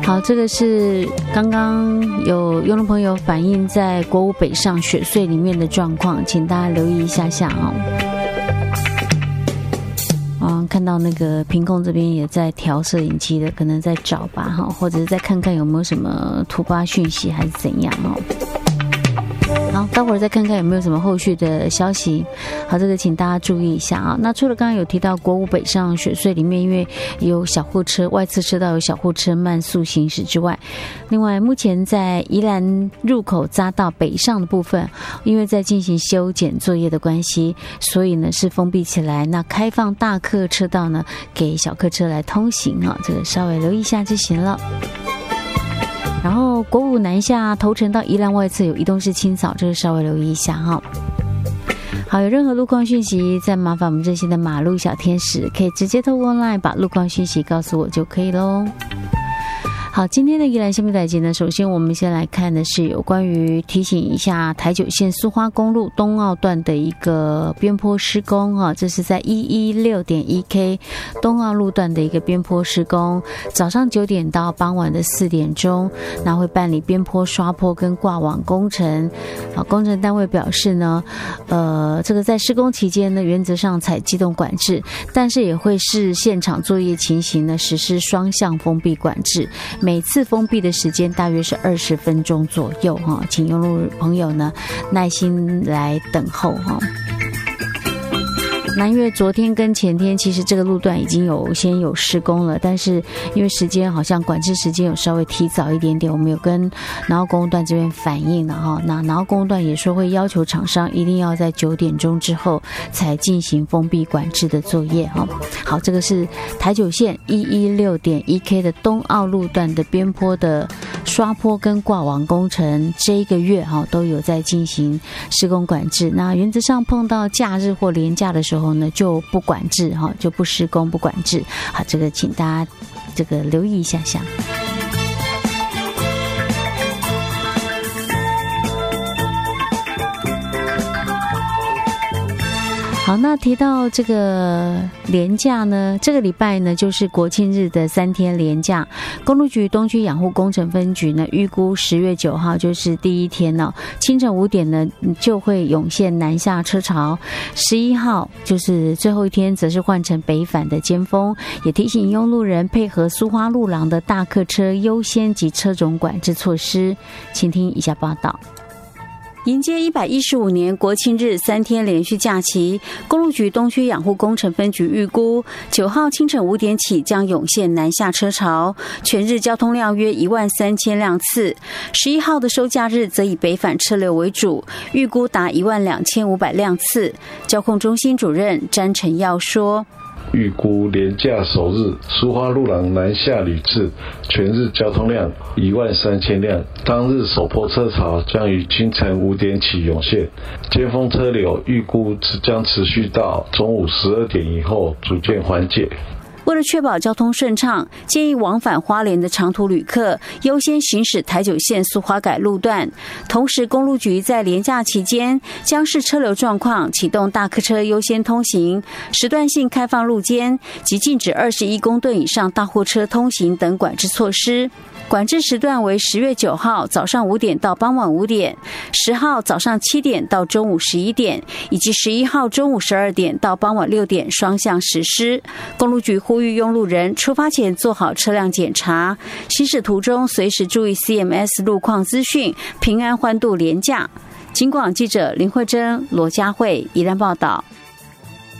好，这个是刚刚有用户朋友反映在国五北上雪隧里面的状况，请大家留意一下下哦。看到那个屏控这边也在调摄影机的，可能在找吧哈，或者是再看看有没有什么突发讯息还是怎样哦。好，待会儿再看看有没有什么后续的消息。好，这个请大家注意一下啊。那除了刚刚有提到国五北上雪隧里面，因为有小货车外侧车道有小货车慢速行驶之外，另外目前在宜兰入口匝道北上的部分，因为在进行修剪作业的关系，所以呢是封闭起来，那开放大客车道呢给小客车来通行啊，这个稍微留意一下就行了。然后国五南下头城到宜兰外侧有移动式清扫，这个稍微留意一下哈。好，有任何路况讯息，再麻烦我们这些的马路小天使可以直接透过 LINE 把路况讯息告诉我就可以咯。好，今天的宜兰新闻台集呢，首先我们先来看的是有关于提醒一下台九线苏花公路东澳段的一个边坡施工啊，这是在116.1K 东澳路段的一个边坡施工，早上9点到傍晚的4点钟，那会办理边坡刷坡跟挂网工程。好，工程单位表示呢，这个在施工期间呢，原则上采机动管制，但是也会视现场作业情形呢，实施双向封闭管制。每次封闭的时间大约是20分钟左右哈，请用路朋友呢耐心来等候哈。那因为昨天跟前天其实这个路段已经先有施工了，但是因为时间好像管制时间有稍微提早一点点，我们有跟南澳公路段这边反映了哈。那南澳公路段也说会要求厂商一定要在9点钟之后才进行封闭管制的作业哈。好，这个是台九线116.1K 的东澳路段的边坡的刷坡跟挂网工程，这一个月哈都有在进行施工管制。那原则上碰到假日或连假的时候呢，就不管制哈，就不施工不管制。好，这个请大家这个留意一下下。好，那提到这个连假呢，这个礼拜呢就是国庆日的3天连假。公路局东区养护工程分局呢，预估10月9号就是第一天呢，清晨5点呢就会涌现南下车潮。11号就是最后一天，则是换成北返的尖峰。也提醒拥路人配合苏花路廊的大客车优先及车种管制措施。请听以下报道。迎接115年国庆日3天连续假期，公路局东区养护工程分局预估9号清晨5点起将涌现南下车潮，全日交通量约13000辆次。11号的收假日则以北返车流为主，预估达12500辆次。交控中心主任詹成耀说， 预估连假首日苏花路廊南下旅次全日交通量13000辆，当日首波车潮将于清晨5点起涌现，尖峰车流预估将持续到中午12点以后逐渐缓解。 为了确保交通顺畅，建议往返花莲的长途旅客优先行驶台九线苏花改路段。同时，公路局在连假期间将视车流状况启动大客车优先通行、时段性开放路肩及禁止21公吨以上大货车通行等管制措施。管制时段为10月9号早上5点到傍晚5点，10号早上7点到中午11点，以及11号中午12点到傍晚6点双向实施。公路局呼吁用路人出发前做好车辆检查，行驶途中随时注意 CMS 路况资讯，平安欢度连假。警广记者林慧珍、罗佳慧宜兰报道。